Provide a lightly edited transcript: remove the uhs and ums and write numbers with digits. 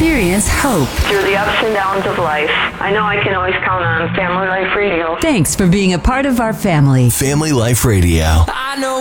experience hope. Through the ups and downs of life, I know I can always count on Family Life Radio. Thanks for being a part of our family. Family Life Radio. I know